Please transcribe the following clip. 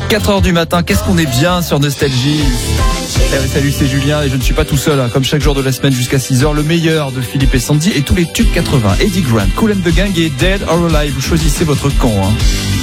4h du matin, qu'est-ce qu'on est bien sur Nostalgie. Salut, c'est Julien et je ne suis pas tout seul, comme chaque jour de la semaine jusqu'à 6h, le meilleur de Philippe et Sandy et tous les tubes 80. Eddie Grant, Kool and the Gang et Dead or Alive, vous choisissez votre camp.